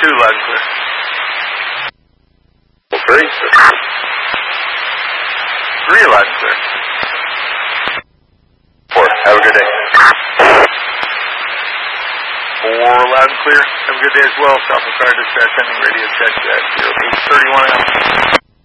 2, loud and clear. 3. 3, loud and clear. 4, have a good day. 4, loud and clear. Have a good day as well. South Car Dispatch, sending radio check at 0831 out.